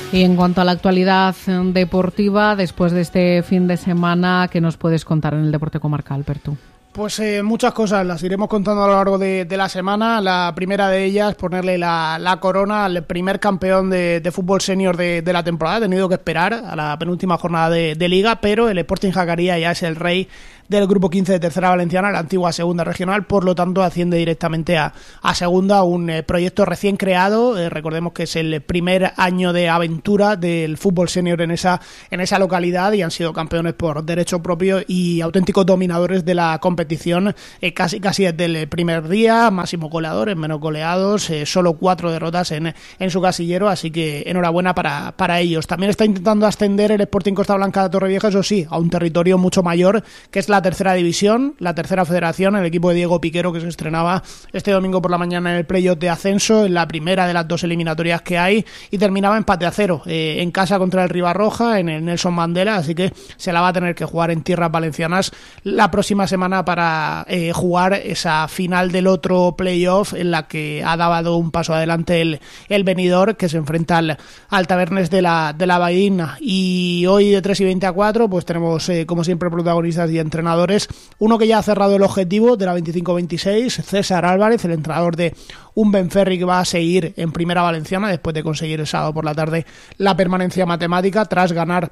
Y en cuanto a la actualidad deportiva, después de este fin de semana, ¿qué nos puedes contar en el deporte comarcal, Pertu? Pues muchas cosas, las iremos contando a lo largo de la semana. La primera de ellas, ponerle la corona al primer campeón de fútbol senior de la temporada. Ha tenido que esperar a la penúltima jornada de Liga, pero el Sporting Jacaría ya es el rey del Grupo 15 de Tercera Valenciana, la antigua Segunda Regional, por lo tanto asciende directamente a Segunda, un proyecto recién creado. Recordemos que es el primer año de aventura del fútbol senior en esa localidad, y han sido campeones por derecho propio y auténticos dominadores de la competición, casi desde el primer día, máximo goleadores, menos goleados, solo 4 derrotas en su casillero, así que enhorabuena para ellos. También está intentando ascender el Sporting Costa Blanca de Torrevieja, eso sí, a un territorio mucho mayor, que es la tercera división, la tercera federación, el equipo de Diego Piquero, que se estrenaba este domingo por la mañana en el playoff de ascenso, en la primera de las 2 eliminatorias que hay, y terminaba empate a 0 en casa contra el Ribarroja, en el Nelson Mandela, así que se la va a tener que jugar en tierras valencianas la próxima semana para jugar esa final del otro playoff, en la que ha dado un paso adelante el Benidorm, que se enfrenta al Tabernes de la Baidina. Y hoy de 3:20 a 4 pues tenemos como siempre protagonistas y entrenadores. Uno que ya ha cerrado el objetivo de la 25-26, César Álvarez, el entrenador de un Benferri que va a seguir en Primera Valenciana después de conseguir el sábado por la tarde la permanencia matemática tras ganar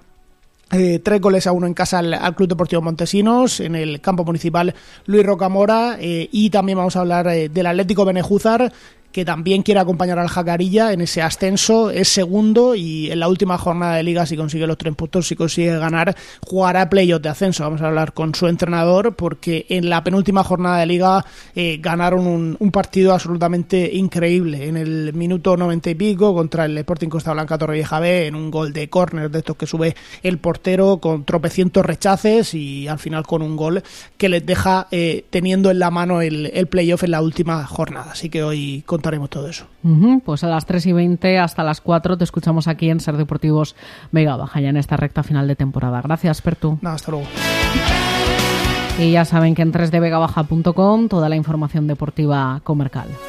3-1 en casa al Club Deportivo Montesinos, en el campo municipal Luis Rocamora. Y también vamos a hablar del Atlético Benejúzar, que también quiere acompañar al Jacarilla en ese ascenso, es segundo, y en la última jornada de Liga, si consigue los 3 puntos, si consigue ganar, jugará playoff de ascenso. Vamos a hablar con su entrenador, porque en la penúltima jornada de Liga ganaron un partido absolutamente increíble, en el minuto 90 y pico, contra el Sporting Costa Blanca Torrevieja B, en un gol de córner de estos que sube el portero, con tropecientos rechaces, y al final con un gol que les deja teniendo en la mano el playoff en la última jornada. Así que hoy contaremos todo eso. Pues a las 3:20 hasta las 4 te escuchamos aquí en Ser Deportivos Vega Baja, ya en esta recta final de temporada. Gracias, Pertu. Nada, hasta luego. Y ya saben que en 3dvegabaja.com toda la información deportiva comarcal.